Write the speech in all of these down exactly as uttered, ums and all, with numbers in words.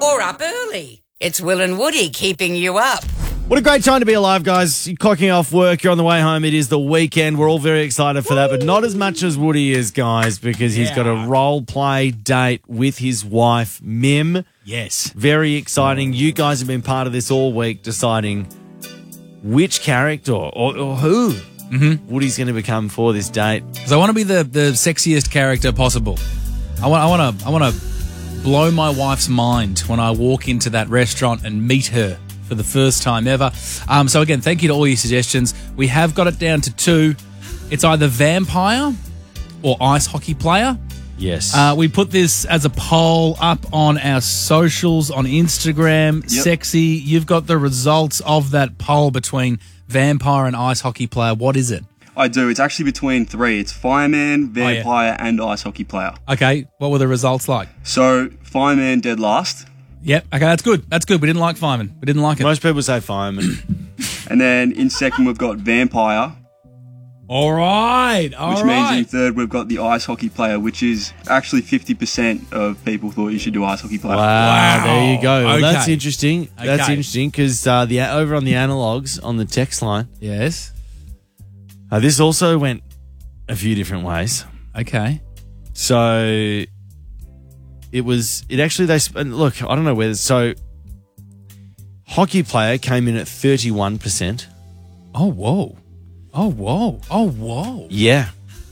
or up early. It's Will and Woody keeping you up. What a great time to be alive, guys. You're clocking off work, you're on the way home. It is the weekend. We're all very excited for that, but not as much as Woody is, guys, because he's Yeah. got a role play date with his wife, Mim. Yes. Very exciting. You guys have been part of this all week, deciding which character or, or who mm-hmm. Woody's going to become for this date. Because I want to be the, the sexiest character possible. I want I want to I want to blow my wife's mind when I walk into that restaurant and meet her for the first time ever. Um, so again, thank you to all your suggestions. We have got it down to two. It's either vampire or ice hockey player. Yes. Uh, we put this as a poll up on our socials on Instagram. Yep. Sexy, you've got the results of that poll between vampire and ice hockey player. What is it? I do. It's actually between three. It's fireman, Oh, yeah. vampire, and ice hockey player. Okay, what were the results like? So fireman dead last, Yep. Okay, that's good. That's good. We didn't like fireman. We didn't like it. Most people say fireman. and then in second we've got vampire, All right. All which right. means in third we've got the ice hockey player, which is actually fifty percent of people thought you should do ice hockey player. Wow, Wow. there you go. Well, Okay. that's interesting. That's Okay. interesting because uh, the over on the analogs on the text line, Yes. uh, this also went a few different ways. Okay. So it was, it actually, they, sp- and look, I don't know whether, so hockey player came in at thirty-one percent. Oh, whoa. Oh, whoa. Oh, whoa. Yeah.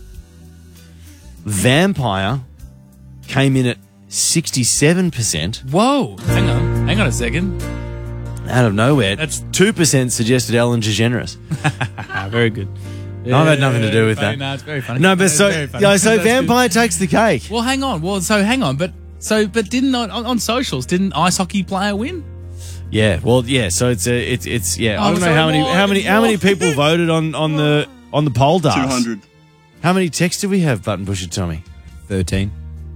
Vampire came in at sixty-seven percent. Whoa. Hang on. Hang on a second. Out of nowhere. That's- two percent suggested Ellen DeGeneres. Ah, very good. I've had nothing to do with Funny, that. No, it's very funny. No, but It's so, very funny. yeah, so That's good. vampire takes the cake. Well, hang on. Well, so hang on. But so, but didn't on, on socials didn't ice hockey player win? Yeah, well, yeah. So it's a, it's, it's, yeah. I Oh, don't know so how many, what? how many, how many people voted on, on the, on the poll, Darts? Two hundred. How many texts do we have, Button Pusher Tommy? thirteen.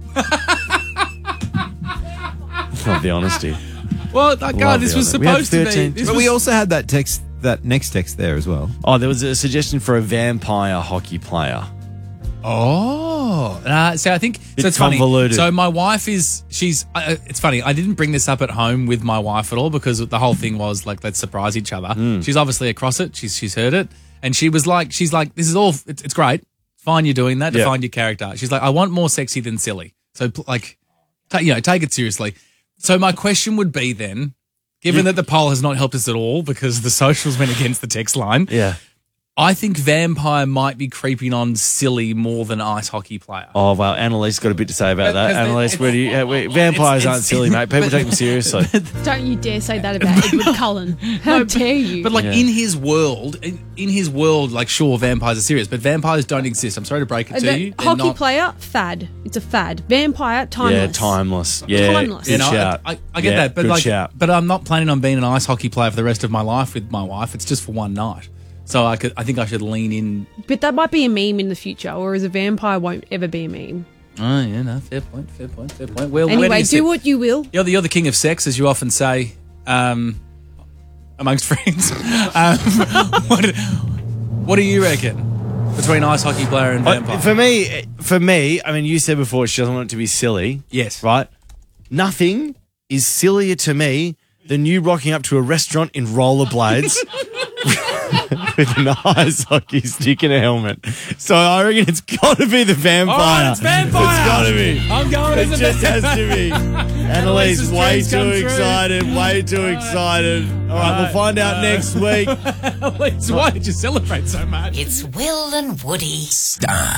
Love the honesty. Well, God, Love this the was honesty. We had supposed to be. thirteen. This But was, we also had that text, that next text there as well. Oh, there was a suggestion for a vampire hockey player. Oh, uh, so I think so. Bit It's funny. convoluted. So my wife is she's. Uh, it's funny. I didn't bring this up at home with my wife at all because the whole thing was like let's surprise each other. Hmm. She's obviously across it. She's she's heard it, and she was like, she's like, this is all. It's, it's great. Fine, you're doing that. Yeah. Define your character. She's like, I want more sexy than silly. So pl- like, ta- you know, take it seriously. So my question would be then, given that the poll has not helped us at all because the socials went against the text line. Yeah. I think vampire might be creeping on silly more than ice hockey player. Oh, well, Annalise got a bit to say about that. Because they- Annalise, it's- where do you, uh, where, vampires it's- aren't it's- silly, mate. People but- take them seriously. Don't you dare say that about Edward Cullen. How dare you? But like Yeah. in his world, in, in his world, like sure, vampires are serious, but vampires don't exist. I'm sorry to break it to The you. They're hockey not- player, fad. It's a fad. Vampire, timeless. Yeah, timeless. Yeah, Timeless. good You know, shout. I, I, I get Yeah, that, but good like, shout. but I'm not planning on being an ice hockey player for the rest of my life with my wife. It's just for one night, so I could, I think I should lean in. But that might be a meme in the future, whereas a vampire won't ever be a meme. Oh yeah, no, fair point, fair point, fair point. Well, where Anyway, you do sit? what you will. You're the, you're the king of sex, as you often say, um, amongst friends. um, what, what do you reckon between ice hockey player and Uh, vampire? For me, for me, I mean, you said before she doesn't want it to be silly. Yes. Right? Nothing is sillier to me than you rocking up to a restaurant in rollerblades with an ice hockey stick and a helmet. So I reckon it's got to be the vampire. All right, it's vampire. It's got to be. I'm going It as a just has to be. Annalise, Annalise's way dreams too come true. excited, way too excited. All right, we'll find out next week. Annalise, why did you celebrate so much? It's Will and Woody. Star.